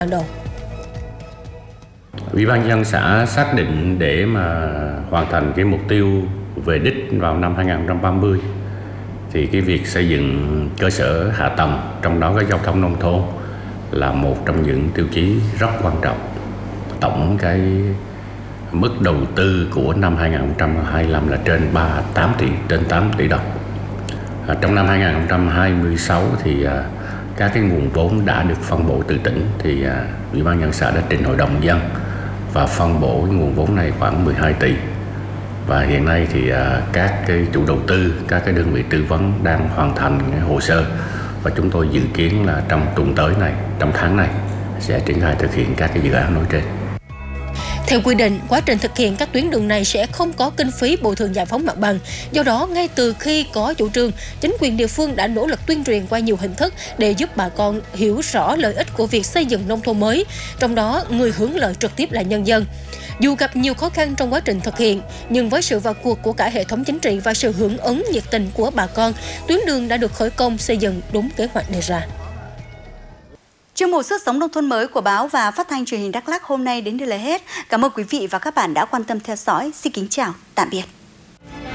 đầu. Ủy ban nhân dân xã xác định để mà hoàn thành cái mục tiêu về đích vào năm 2030 thì cái việc xây dựng cơ sở hạ tầng, trong đó có giao thông nông thôn, là một trong những tiêu chí rất quan trọng. Tổng cái mức đầu tư của năm 2025 là trên 8 tỷ đồng. Trong năm 2026 thì các cái nguồn vốn đã được phân bổ từ tỉnh thì Ủy ban nhân dân xã đã trình Hội đồng nhân dân và phân bổ nguồn vốn này khoảng 12 tỷ. Và hiện nay thì các cái chủ đầu tư, các cái đơn vị tư vấn đang hoàn thành cái hồ sơ, và chúng tôi dự kiến là trong tuần tới này, trong tháng này sẽ triển khai thực hiện các cái dự án nói trên. Theo quy định, quá trình thực hiện các tuyến đường này sẽ không có kinh phí bồi thường giải phóng mặt bằng. Do đó, ngay từ khi có chủ trương, chính quyền địa phương đã nỗ lực tuyên truyền qua nhiều hình thức để giúp bà con hiểu rõ lợi ích của việc xây dựng nông thôn mới, trong đó người hưởng lợi trực tiếp là nhân dân. Dù gặp nhiều khó khăn trong quá trình thực hiện, nhưng với sự vào cuộc của cả hệ thống chính trị và sự hưởng ứng nhiệt tình của bà con, tuyến đường đã được khởi công xây dựng đúng kế hoạch đề ra. Chuyên mục Sức sống nông thôn mới của báo và phát thanh truyền hình Đắk Lắk hôm nay đến đây là hết. Cảm ơn quý vị và các bạn đã quan tâm theo dõi. Xin kính chào, tạm biệt.